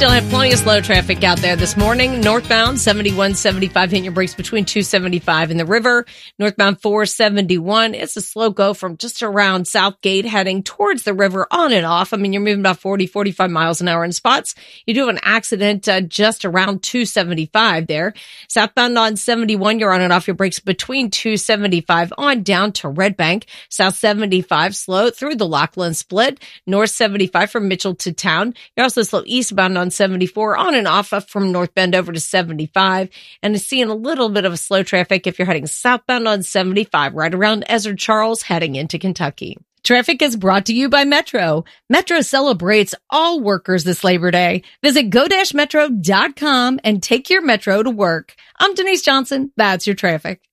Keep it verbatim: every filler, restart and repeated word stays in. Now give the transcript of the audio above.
Still have plenty of slow traffic out there this morning. Northbound seventy-one seventy-five hitting your brakes between two seventy-five and the river. Northbound four seventy-one. It's a slow go from just around Southgate heading towards the river on and off. I mean, you're moving about forty, forty-five miles an hour in spots. You do have an accident uh, just around two seventy-five there. Southbound on seventy-one, you're on and off your brakes between two seventy-five on down to Red Bank. South seventy-five slow through the Lachlan split. North seventy-five from Mitchell to town. You're also slow eastbound on seventy-four on and off from North Bend over to seventy-five, and seeing a little bit of a slow traffic if you're heading southbound on seventy-five right around Ezra Charles heading into Kentucky. Traffic is brought to you by Metro. Metro celebrates all workers this Labor Day. Visit go dash metro dot com and take your Metro to work. I'm Denise Johnson. That's your traffic.